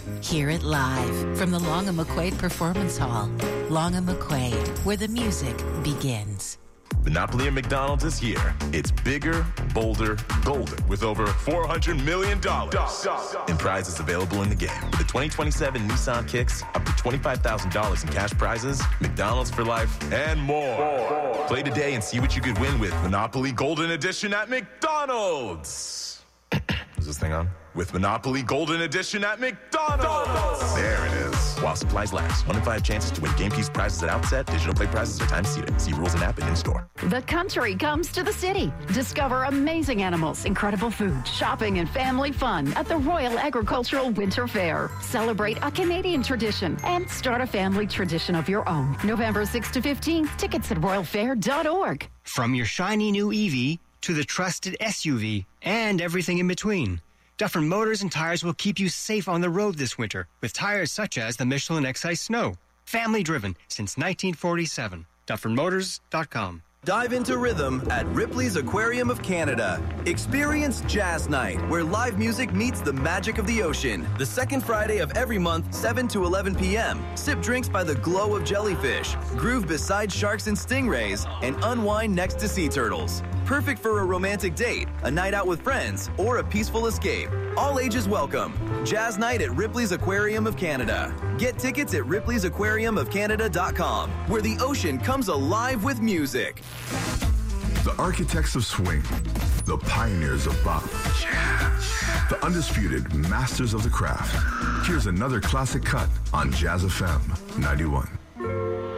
Hear it live from the Long and McQuaid Performance Hall. Long and McQuaid, where the music begins. Monopoly at McDonald's is here. It's bigger, bolder, golden, with over $400 million in prizes available in the game. With the 2027 Nissan Kicks, up to $25,000 in cash prizes, McDonald's for life, and more. Play today and see what you could win with Monopoly Golden Edition at McDonald's. Is this thing on? With Monopoly Golden Edition at McDonald's. There it is. While supplies last. 1 in 5 chances to win game keys prizes at outset. Digital play prizes are time seated. See rules and app and in-store. The country comes to the city. Discover amazing animals, incredible food, shopping, and family fun at the Royal Agricultural Winter Fair. Celebrate a Canadian tradition and start a family tradition of your own. November 6th to 15th. Tickets at royalfair.org. From your shiny new EV to the trusted SUV and everything in between, Dufferin Motors and Tires will keep you safe on the road this winter with tires such as the Michelin Excise Snow. Family driven since 1947. DufferinMotors.com. Dive into rhythm at Ripley's Aquarium of Canada. Experience Jazz Night, where live music meets the magic of the ocean. The second Friday of every month, 7 to 11 p.m. Sip drinks by the glow of jellyfish, groove beside sharks and stingrays, and unwind next to sea turtles. Perfect for a romantic date, a night out with friends, or a peaceful escape. All ages welcome. Jazz Night at Ripley's Aquarium of Canada. Get tickets at ripleysaquariumofcanada.com, where the ocean comes alive with music. The architects of swing, the pioneers of bop, the undisputed masters of the craft. Here's another classic cut on Jazz FM 91.